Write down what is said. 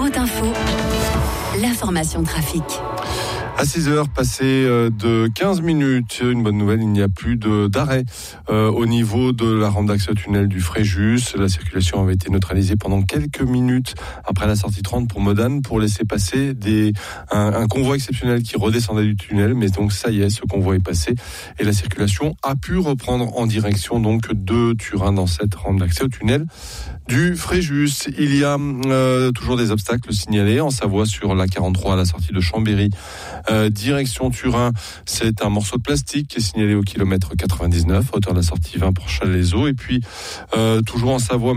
Point Info, l'information trafic. À 6h, passé de 15 minutes, une bonne nouvelle, il n'y a plus d'arrêt au niveau de la rampe d'accès au tunnel du Fréjus. La circulation avait été neutralisée pendant quelques minutes après la sortie 30 pour Modane pour laisser passer un convoi exceptionnel qui redescendait du tunnel. Mais donc ça y est, ce convoi est passé et la circulation a pu reprendre en direction donc de Turin dans cette rampe d'accès au tunnel du Fréjus. Il y a toujours des obstacles signalés en Savoie sur la 43 à la sortie de Chambéry. Direction Turin, c'est un morceau de plastique qui est signalé au kilomètre 99, hauteur de la sortie 20 pour Challes-les-Eaux. Et puis, toujours en Savoie,